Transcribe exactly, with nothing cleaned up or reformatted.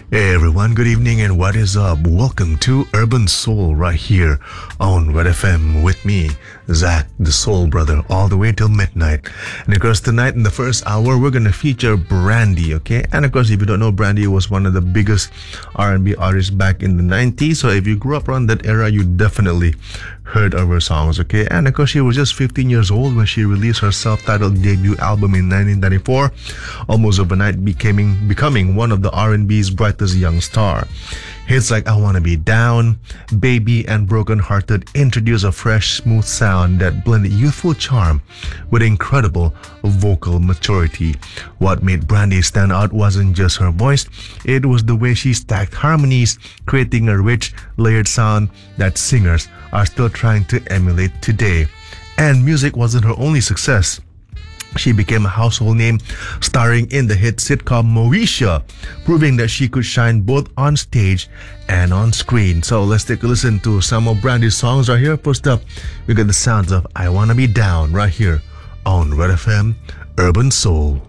Hey everyone, good evening and what is up? Welcome to Urban Soul right here on Red F M with me, Zach, the Soul Brother, all the way till midnight. And of course, tonight in the first hour, we're gonna feature Brandy, okay? And of course, if you don't know, Brandy was one of the biggest R and B artists back in the nineties. So if you grew up around that era, you definitely heard of her songs, okay? And of course, she was just fifteen years old when she released her self-titled debut album in nineteen ninety-four, almost overnight becoming becoming one of the R and B's brightest young star. Hits like I Wanna Be Down, Baby, and Broken Hearted introduced a fresh, smooth sound that blended youthful charm with incredible vocal maturity. What made Brandy stand out wasn't just her voice, it was the way she stacked harmonies, creating a rich, layered sound that singers are still trying to emulate today. And music wasn't her only success. She became a household name, starring in the hit sitcom Moesha, proving that she could shine both on stage and on screen. So let's take a listen to some of Brandy's songs right here. First up, we got the sounds of I Wanna Be Down right here on Red F M Urban Soul.